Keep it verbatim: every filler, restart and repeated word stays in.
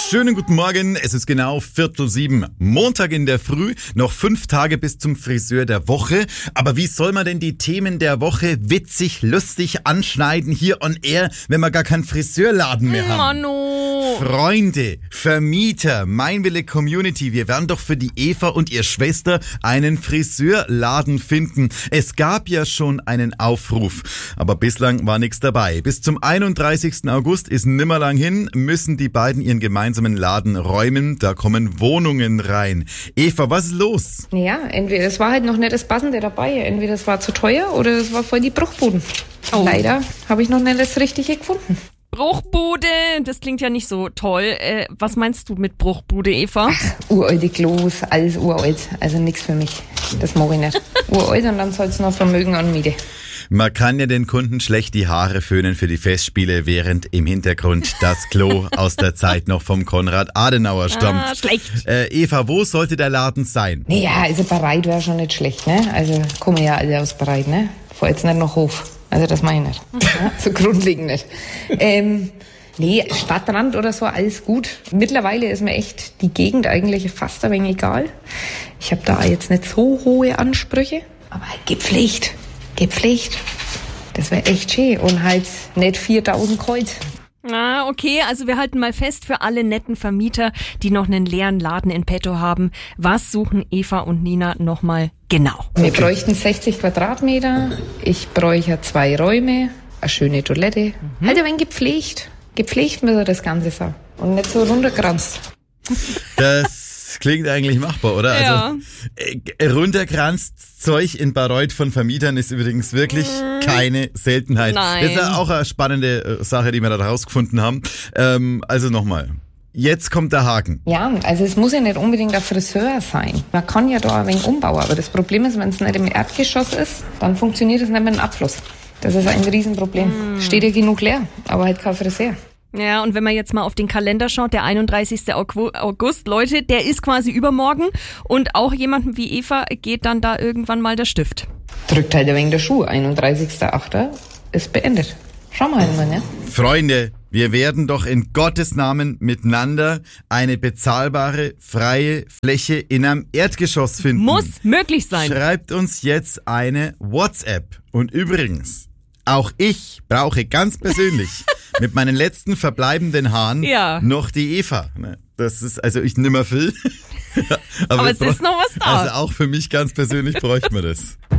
Schönen guten Morgen, es ist genau Viertel sieben, Montag in der Früh, noch fünf Tage bis zum Friseur der Woche. Aber wie soll man denn die Themen der Woche witzig, lustig anschneiden hier on air, wenn wir gar keinen Friseurladen mehr haben? Mano. Freunde, Vermieter, Meinwille Community, wir werden doch für die Eva und ihr Schwester einen Friseurladen finden. Es gab ja schon einen Aufruf, aber bislang war nichts dabei. Bis zum einunddreißigsten August ist nimmer lang hin, müssen die beiden ihren gemeinsamen Laden räumen. Da kommen Wohnungen rein. Eva, was ist los? Ja, entweder es war halt noch nicht das Passende dabei. Entweder es war zu teuer oder es war voll die Bruchbuden. Oh. Leider habe ich noch nicht das Richtige gefunden. Bruchbude, das klingt ja nicht so toll. Äh, was meinst du mit Bruchbude, Eva? Uralte Klos, alles uralt. Also nichts für mich. Das mag ich nicht. Uralt und dann soll es noch Vermögen an Miete. Man kann ja den Kunden schlecht die Haare föhnen für die Festspiele, während im Hintergrund das Klo aus der Zeit noch vom Konrad Adenauer stammt. Ah, schlecht. Äh, Eva, wo sollte der Laden sein? Naja, also bereit wäre schon nicht schlecht, ne? Also kommen ja alle aus bereit, ne? Vor jetzt nicht noch Hof. Also das meine ich nicht. Ja, so grundlegend nicht. Ähm, nee, Stadtrand oder so, alles gut. Mittlerweile ist mir echt die Gegend eigentlich fast ein wenig egal. Ich habe da jetzt nicht so hohe Ansprüche, aber halt gepflegt. Gepflegt. Das wäre echt schön. Und halt nicht viertausend Kreuz. Ah, okay, also wir halten mal fest für alle netten Vermieter, die noch einen leeren Laden in petto haben. Was suchen Eva und Nina nochmal genau? Wir bräuchten sechzig Quadratmeter. Ich bräuchte zwei Räume, eine schöne Toilette. Mhm. Halt ein wenig gepflegt. Gepflegt müsste das Ganze sein. Und nicht so runtergeranzt. Das klingt eigentlich machbar, oder? Ja. Also äh, runterkranzt Zeug in Bayreuth von Vermietern ist übrigens wirklich keine Seltenheit. Nein. Das ist ja auch eine spannende äh, Sache, die wir da rausgefunden haben. Ähm, also nochmal. Jetzt kommt der Haken. Ja, also es muss ja nicht unbedingt ein Friseur sein. Man kann ja da ein wenig umbauen. Aber das Problem ist, wenn es nicht im Erdgeschoss ist, dann funktioniert es nicht mit dem Abfluss. Das ist ein Riesenproblem. Mm. Steht ja genug leer, aber halt kein Friseur. Ja, und wenn man jetzt mal auf den Kalender schaut, der einunddreißigsten August, Leute, der ist quasi übermorgen und auch jemandem wie Eva geht dann da irgendwann mal der Stift. Drückt halt ein wenig der Schuh. einunddreißigster achter ist beendet. Schauen wir halt mal, ne? Freunde, wir werden doch in Gottes Namen miteinander eine bezahlbare, freie Fläche in einem Erdgeschoss finden. Muss möglich sein. Schreibt uns jetzt eine WhatsApp. Und übrigens, auch ich brauche ganz persönlich mit meinen letzten verbleibenden Haaren ja. noch die Eva. Das ist, also ich nimmer viel. Aber, Aber es ist noch was da. Also auch für mich ganz persönlich bräuchte man das.